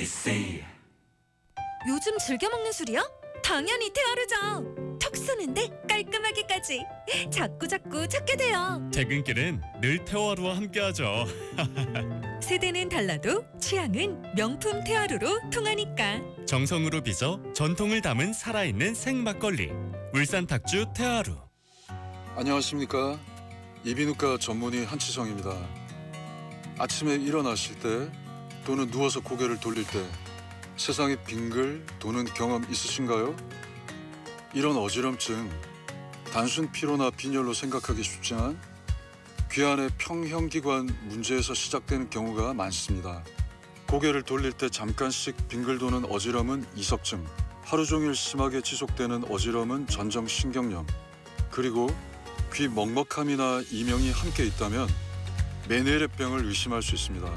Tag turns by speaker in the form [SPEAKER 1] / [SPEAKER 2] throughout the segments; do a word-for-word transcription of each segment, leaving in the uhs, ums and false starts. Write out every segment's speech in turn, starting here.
[SPEAKER 1] 엠비씨.
[SPEAKER 2] 요즘 즐겨 먹는 술이야? 당연히 테아르죠. 턱 쏘는데 깔끔하게까지. 자꾸 자꾸 찾게 돼요.
[SPEAKER 3] 퇴근길은 늘 테아루와 함께하죠.
[SPEAKER 2] 세대는 달라도 취향은 명품 테아루로 통하니까.
[SPEAKER 3] 정성으로 빚어 전통을 담은 살아있는 생막걸리. 울산 탁주 테아루.
[SPEAKER 4] 안녕하십니까. 이비인후과 전문의 한치성입니다. 아침에 일어나실 때 또는 누워서 고개를 돌릴 때 세상이 빙글 도는 경험 있으신가요? 이런 어지럼증, 단순 피로나 빈혈로 생각하기 쉽지만 귀안의 평형기관 문제에서 시작되는 경우가 많습니다. 고개를 돌릴 때 잠깐씩 빙글 도는 어지럼은 이석증, 하루 종일 심하게 지속되는 어지럼은 전정신경염, 그리고 귀 먹먹함이나 이명이 함께 있다면 메니에르병을 의심할 수 있습니다.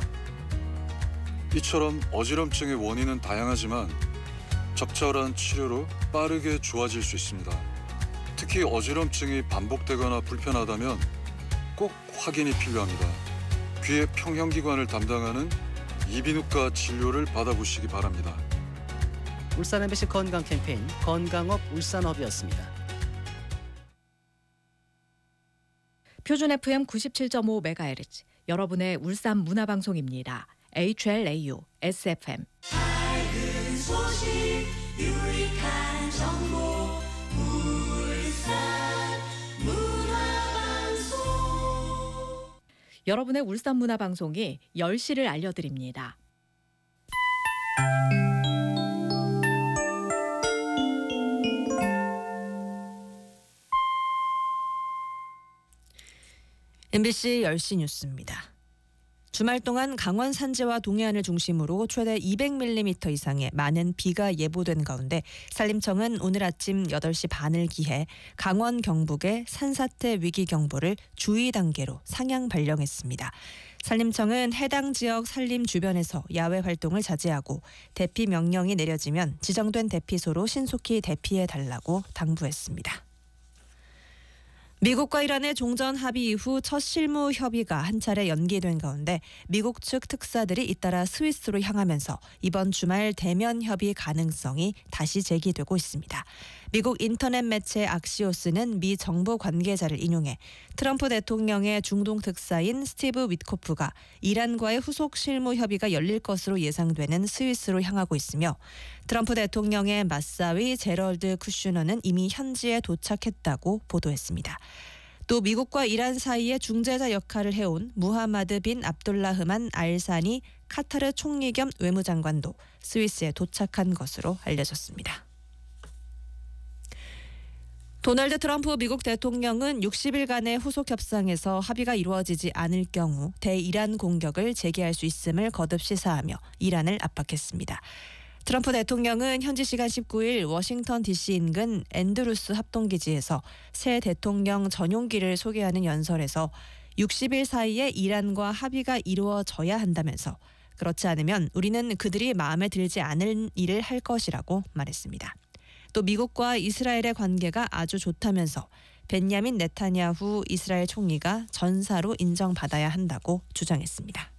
[SPEAKER 4] 이처럼 어지럼증의 원인은 다양하지만 적절한 치료로 빠르게 좋아질 수 있습니다. 특히 어지럼증이 반복되거나 불편하다면 꼭 확인이 필요합니다. 귀의 평형기관을 담당하는 이비인후과 진료를 받아보시기 바랍니다.
[SPEAKER 5] 울산 엠비씨 건강 캠페인 건강업 울산업이었습니다.
[SPEAKER 6] 표준 에프엠 구십칠 점 오 메가헤르츠 여러분의 울산 문화방송입니다. 에이치엘에이유 에스에프엠.
[SPEAKER 1] 밝은 소식, 유익한 정보, 울산 문화방송.
[SPEAKER 6] 여러분의 울산 문화방송이 열 시를 알려드립니다.
[SPEAKER 7] 엠비씨 열 시 뉴스입니다. 주말 동안 강원 산지와 동해안을 중심으로 최대 이백 밀리미터 이상의 많은 비가 예보된 가운데 산림청은 오늘 아침 여덟 시 반을 기해 강원 경북의 산사태 위기 경보를 주의 단계로 상향 발령했습니다. 산림청은 해당 지역 산림 주변에서 야외 활동을 자제하고 대피 명령이 내려지면 지정된 대피소로 신속히 대피해 달라고 당부했습니다. 미국과 이란의 종전 합의 이후 첫 실무 협의가 한 차례 연기된 가운데 미국 측 특사들이 잇따라 스위스로 향하면서 이번 주말 대면 협의 가능성이 다시 제기되고 있습니다. 미국 인터넷 매체 악시오스는 미 정부 관계자를 인용해 트럼프 대통령의 중동 특사인 스티브 위트코프가 이란과의 후속 실무 협의가 열릴 것으로 예상되는 스위스로 향하고 있으며 트럼프 대통령의 맞사위 제럴드 쿠슈너는 이미 현지에 도착했다고 보도했습니다. 또 미국과 이란 사이에 중재자 역할을 해온 무하마드 빈 압둘라흐만 알사니 카타르 총리 겸 외무장관도 스위스에 도착한 것으로 알려졌습니다. 도널드 트럼프 미국 대통령은 육십 일간의 후속 협상에서 합의가 이루어지지 않을 경우 대이란 공격을 재개할 수 있음을 거듭 시사하며 이란을 압박했습니다. 트럼프 대통령은 현지 시간 십구 일 워싱턴 디씨 인근 앤드루스 합동기지에서 새 대통령 전용기를 소개하는 연설에서 육십 일 사이에 이란과 합의가 이루어져야 한다면서 그렇지 않으면 우리는 그들이 마음에 들지 않을 일을 할 것이라고 말했습니다. 또 미국과 이스라엘의 관계가 아주 좋다면서 벤야민 네타냐후 이스라엘 총리가 전사로 인정받아야 한다고 주장했습니다.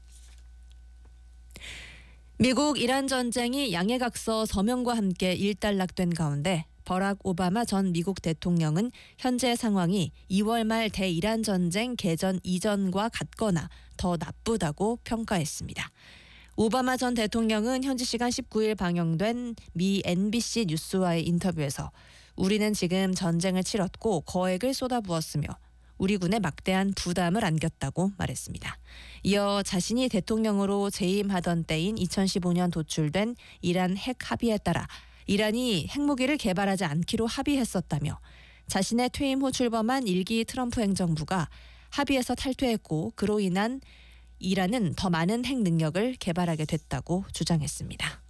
[SPEAKER 7] 미국 이란 전쟁이 양해각서 서명과 함께 일단락된 가운데 버락 오바마 전 미국 대통령은 현재 상황이 이월 말 대이란 전쟁 개전 이전과 같거나 더 나쁘다고 평가했습니다. 오바마 전 대통령은 현지 시간 십구 일 방영된 미 엔비씨 뉴스와의 인터뷰에서 우리는 지금 전쟁을 치렀고 거액을 쏟아부었으며 우리 군에 막대한 부담을 안겼다고 말했습니다. 이어 자신이 대통령으로 재임하던 때인 이천십오 년 도출된 이란 핵 합의에 따라 이란이 핵무기를 개발하지 않기로 합의했었다며 자신의 퇴임 후 출범한 일기 트럼프 행정부가 합의에서 탈퇴했고 그로 인한 이란은 더 많은 핵 능력을 개발하게 됐다고 주장했습니다.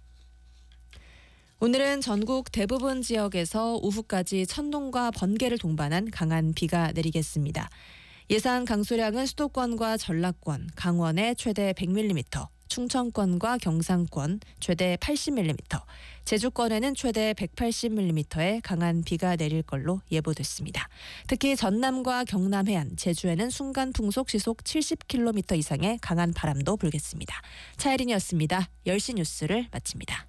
[SPEAKER 7] 오늘은 전국 대부분 지역에서 오후까지 천둥과 번개를 동반한 강한 비가 내리겠습니다. 예상 강수량은 수도권과 전라권, 강원에 최대 백 밀리미터, 충청권과 경상권 최대 팔십 밀리미터, 제주권에는 최대 백팔십 밀리미터의 강한 비가 내릴 걸로 예보됐습니다. 특히 전남과 경남 해안, 제주에는 순간 풍속 시속 칠십 킬로미터 이상의 강한 바람도 불겠습니다. 차혜린이었습니다. 열 시 뉴스를 마칩니다.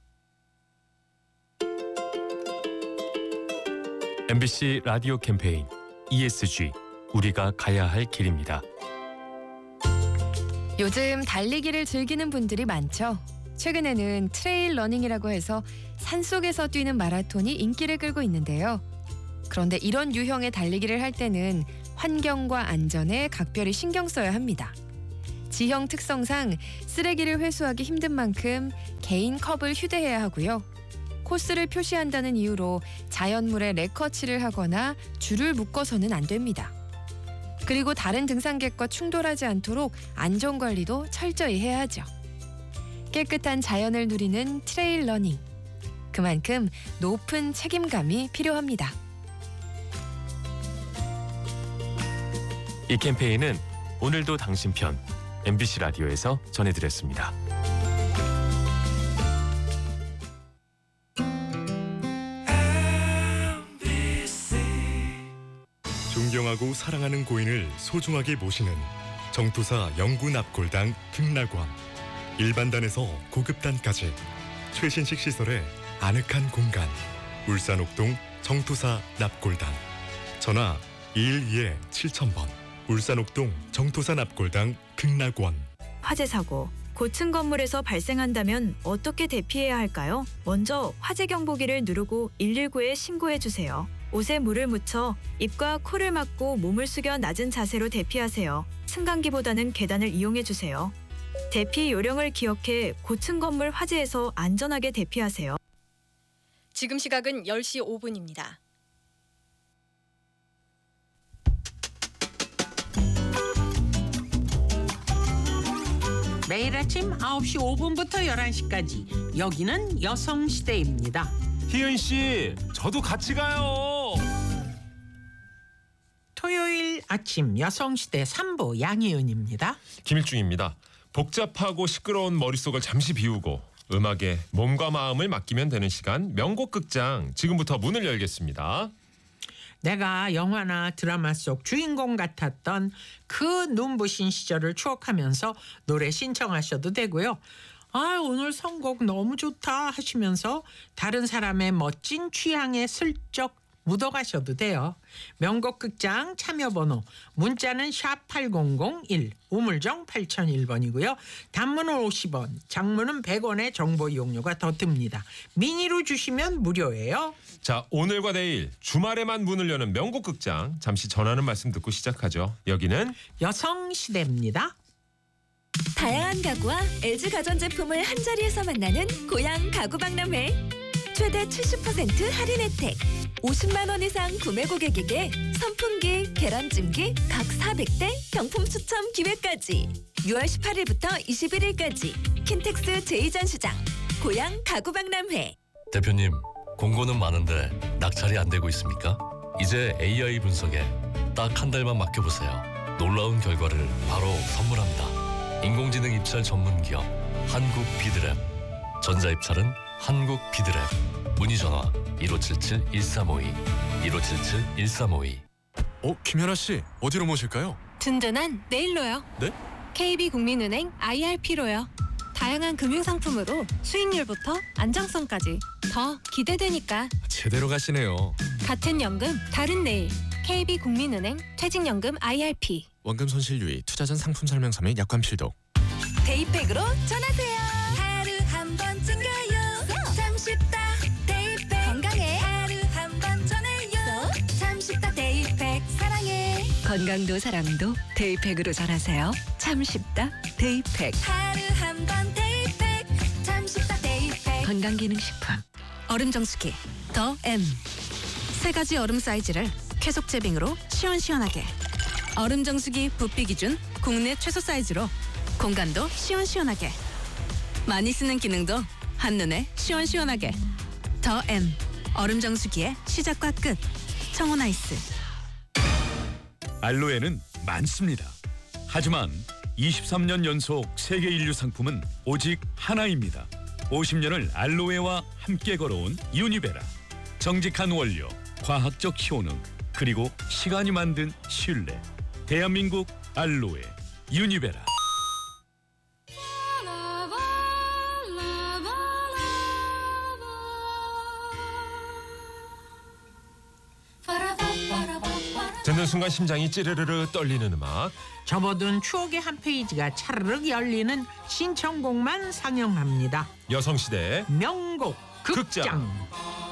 [SPEAKER 8] 엠비씨 라디오 캠페인 이에스지 우리가 가야 할 길입니다.
[SPEAKER 9] 요즘 달리기를 즐기는 분들이 많죠. 최근에는 트레일 러닝이라고 해서 산속에서 뛰는 마라톤이 인기를 끌고 있는데요. 그런데 이런 유형의 달리기를 할 때는 환경과 안전에 각별히 신경 써야 합니다. 지형 특성상 쓰레기를 회수하기 힘든 만큼 개인 컵을 휴대해야 하고요. 코스를 표시한다는 이유로 자연물에 레커치를 하거나 줄을 묶어서는 안 됩니다. 그리고 다른 등산객과 충돌하지 않도록 안전관리도 철저히 해야 하죠. 깨끗한 자연을 누리는 트레일 러닝. 그만큼 높은 책임감이 필요합니다.
[SPEAKER 8] 이 캠페인은 오늘도 당신 편 엠비씨 라디오에서 전해드렸습니다.
[SPEAKER 3] 존경하고 사랑하는 고인을 소중하게 모시는 정토사 영구 납골당 극락원. 일반단에서 고급단까지 최신식 시설의 아늑한 공간. 울산 옥동 정토사 납골당. 전화 이일이 칠천 번. 울산 옥동 정토사 납골당 극락원.
[SPEAKER 10] 화재 사고, 고층 건물에서 발생한다면 어떻게 대피해야 할까요? 먼저 화재 경보기를 누르고 일일구에 신고해 주세요. 옷에 물을 묻혀 입과 코를 막고 몸을 숙여 낮은 자세로 대피하세요. 승강기보다는 계단을 이용해 주세요. 대피 요령을 기억해 고층 건물 화재에서 안전하게 대피하세요.
[SPEAKER 11] 지금 시각은 열 시 오 분입니다.
[SPEAKER 12] 매일 아침 아홉 시 오 분부터 열한 시까지 여기는 여성시대입니다.
[SPEAKER 8] 희은 씨, 저도 같이 가요.
[SPEAKER 12] 토요일 아침 여성시대 삼 부 양희은입니다.
[SPEAKER 8] 김일중입니다. 복잡하고 시끄러운 머릿속을 잠시 비우고 음악에 몸과 마음을 맡기면 되는 시간, 명곡 극장 지금부터 문을 열겠습니다.
[SPEAKER 12] 내가 영화나 드라마 속 주인공 같았던 그 눈부신 시절을 추억하면서 노래 신청하셔도 되고요. 아, 오늘 선곡 너무 좋다 하시면서 다른 사람의 멋진 취향에 슬쩍 묻어가셔도 돼요. 명곡 극장 참여번호 문자는 샵 팔공공일, 우물정 팔공공일 번이고요. 단문은 오십 원, 장문은 백 원의 정보 이용료가 더 듭니다. 미니로 주시면 무료예요.
[SPEAKER 8] 자, 오늘과 내일 주말에만 문을 여는 명곡 극장, 잠시 전하는 말씀 듣고 시작하죠. 여기는
[SPEAKER 12] 여성시대입니다.
[SPEAKER 2] 다양한 가구와 엘지 가전제품을 한자리에서 만나는 고양 가구박람회. 최대 칠십 퍼센트 할인 혜택. 오십만 원 이상 구매 고객에게 선풍기, 계란찜기 각 사백 대 경품 추첨 기회까지. 유월 십팔일부터 이십일일까지 킨텍스 제이 전시장 고양 가구박람회.
[SPEAKER 13] 대표님, 공고는 많은데 낙찰이 안 되고 있습니까? 이제 에이아이 분석에 딱 한 달만 맡겨보세요. 놀라운 결과를 바로 선물합니다. 인공지능 입찰 전문 기업 한국 비드랩. 전자입찰은 한국 비드랩. 문의 전화 일오칠칠 일삼오이, 일오칠칠 일삼오이.
[SPEAKER 14] 어, 김연아 씨, 어디로 모실까요?
[SPEAKER 11] 든든한 내일로요.
[SPEAKER 14] 네?
[SPEAKER 11] 케이비국민은행 아이알피로요. 다양한 금융상품으로 수익률부터 안정성까지 더 기대되니까.
[SPEAKER 14] 제대로 가시네요.
[SPEAKER 11] 같은 연금 다른 내일. 케이비국민은행 퇴직연금 아이알피.
[SPEAKER 14] 원금 손실 유의, 투자 전 상품 설명서 및 약관 필독.
[SPEAKER 2] 데이팩으로 전하세요. 하루 한 번쯤 가요. 참 쉽다. 데이팩. 건강해. 하루 한 번 전해요. 참 쉽다. 데이팩. 사랑해.
[SPEAKER 15] 건강도 사랑도 데이팩으로 전하세요. 참 쉽다. 데이팩.
[SPEAKER 2] 하루 한 번 데이팩. 참 쉽다. 데이팩.
[SPEAKER 15] 건강기능식품.
[SPEAKER 2] 얼음 정수기 더 M. 세 가지 얼음 사이즈를 쾌속 제빙으로 시원시원하게. 얼음 정수기 부피 기준 국내 최소 사이즈로 공간도 시원시원하게. 많이 쓰는 기능도 한눈에 시원시원하게. 더 M. 얼음 정수기의 시작과 끝. 청혼 아이스.
[SPEAKER 16] 알로에는 많습니다. 하지만 이십삼 년 연속 세계 인류 상품은 오직 하나입니다. 오십 년을 알로에와 함께 걸어온 유니베라. 정직한 원료, 과학적 효능, 그리고 시간이 만든 신뢰. 대한민국 알로에 유니베라.
[SPEAKER 8] 듣는 순간 심장이 찌르르르 떨리는 음악.
[SPEAKER 12] 접어둔 추억의 한 페이지가 차르륵 열리는 신청곡만 상영합니다.
[SPEAKER 8] 여성시대
[SPEAKER 12] 명곡 극장.
[SPEAKER 8] 극장.